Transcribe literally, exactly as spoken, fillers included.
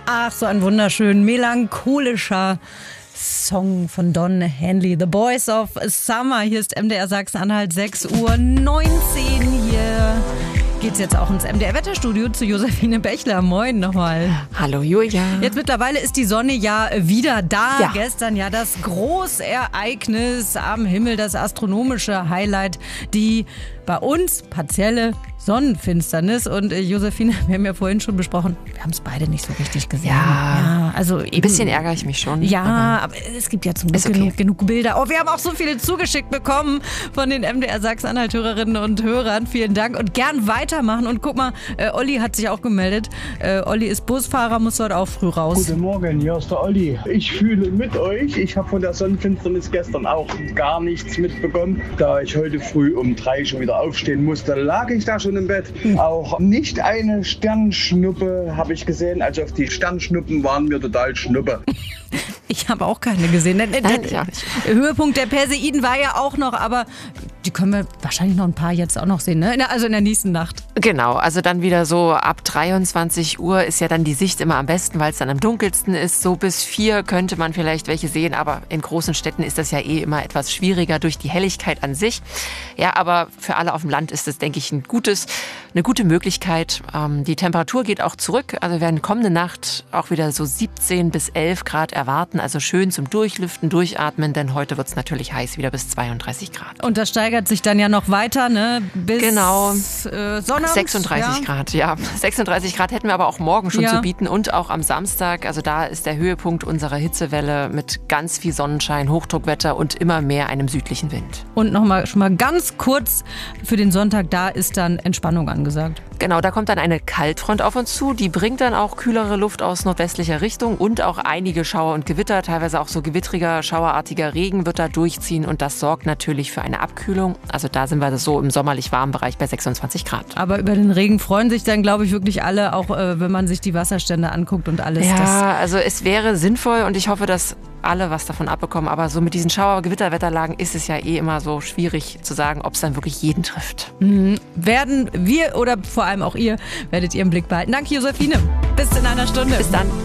Ach, so ein wunderschön melancholischer Song von Don Henley, The Boys of Summer. Hier ist M D R Sachsen-Anhalt, sechs Uhr neunzehn. Hier geht's jetzt auch ins M D R-Wetterstudio zu Josephine Bechler. Moin nochmal. Hallo Julia. Jetzt mittlerweile ist die Sonne ja wieder da. Ja. Gestern ja das Großereignis am Himmel, das astronomische Highlight, die bei uns partielle Sonnenfinsternis. Und äh, Josephine, wir haben ja vorhin schon besprochen, wir haben es beide nicht so richtig gesehen. Ja, ja also eben, ein bisschen ärgere ich mich schon. Ja, aber, aber es gibt ja zum Glück okay. genug, genug Bilder. Oh, wir haben auch so viele zugeschickt bekommen von den M D R Sachsen-Anhalt-Hörerinnen und Hörern. Vielen Dank und gern weitermachen. Und guck mal, äh, Olli hat sich auch gemeldet. Äh, Olli ist Busfahrer, muss heute auch früh raus. Guten Morgen, hier ist der Olli. Ich fühle mit euch. Ich habe von der Sonnenfinsternis gestern auch gar nichts mitbekommen. Da ich heute früh um drei schon wieder aufstehen musste, lag ich da schon im Bett. Auch nicht eine Sternschnuppe habe ich gesehen. Also auf die Sternschnuppen waren mir total Schnuppe. Ich habe auch keine gesehen. Der, der, Nein, ich auch nicht. Höhepunkt der Perseiden war ja auch noch, aber die können wir wahrscheinlich noch ein paar jetzt auch noch sehen, ne? In der, also in der nächsten Nacht. Genau, also dann wieder so ab dreiundzwanzig Uhr ist ja dann die Sicht immer am besten, weil es dann am dunkelsten ist. So bis vier könnte man vielleicht welche sehen, aber in großen Städten ist das ja eh immer etwas schwieriger durch die Helligkeit an sich. Ja, aber für alle auf dem Land ist das, denke ich, ein gutes, eine gute Möglichkeit. Ähm, die Temperatur geht auch zurück, also wir werden kommende Nacht auch wieder so siebzehn bis elf Grad erwarten. Also schön zum Durchlüften, Durchatmen, denn heute wird es natürlich heiß, wieder bis zweiunddreißig Grad. Und das steigert sich dann ja noch weiter, ne? Bis genau. äh, Sonnabend. sechsunddreißig ja. Grad, ja. sechsunddreißig Grad hätten wir aber auch morgen schon Ja. zu bieten und auch am Samstag. Also da ist der Höhepunkt unserer Hitzewelle mit ganz viel Sonnenschein, Hochdruckwetter und immer mehr einem südlichen Wind. Und nochmal schon mal ganz kurz für den Sonntag, da ist dann Entspannung angesagt. Genau, da kommt dann eine Kaltfront auf uns zu. Die bringt dann auch kühlere Luft aus nordwestlicher Richtung und auch einige Schauer und Gewitter, teilweise auch so gewittriger, schauerartiger Regen wird da durchziehen und das sorgt natürlich für eine Abkühlung. Also da sind wir so im sommerlich warmen Bereich bei sechsundzwanzig Grad. Aber über den Regen freuen sich dann, glaube ich, wirklich alle, auch äh, wenn man sich die Wasserstände anguckt und alles. Ja, Das also es wäre sinnvoll und ich hoffe, dass alle was davon abbekommen. Aber so mit diesen Schauer-Gewitterwetterlagen ist es ja eh immer so schwierig zu sagen, ob es dann wirklich jeden trifft. mhm. werden wir oder vor allem auch ihr, werdet ihr im Blick behalten. Danke, Josephine. Bis in einer Stunde. Bis dann.